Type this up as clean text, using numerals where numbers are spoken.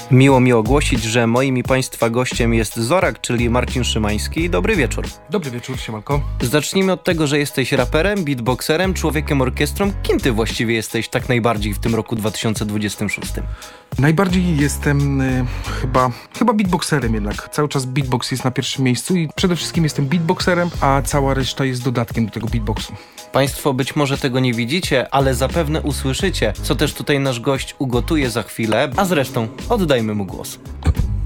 Miło mi ogłosić, że moim i Państwa gościem jest Zorak, czyli Marcin Szymański. Dobry wieczór. Dobry wieczór, siemanko. Zacznijmy od tego, że jesteś raperem, beatboxerem, człowiekiem orkiestrą. Kim ty właściwie jesteś tak najbardziej w tym roku 2026? Najbardziej jestem chyba beatboxerem jednak. Cały czas beatbox jest na pierwszym miejscu i przede wszystkim jestem beatboxerem, a cała reszta jest dodatkiem do tego beatboxu. Państwo być może tego nie widzicie, ale zapewne usłyszycie, co też tutaj nasz gość ugotuje za chwilę, a zresztą oddajmy mu głos.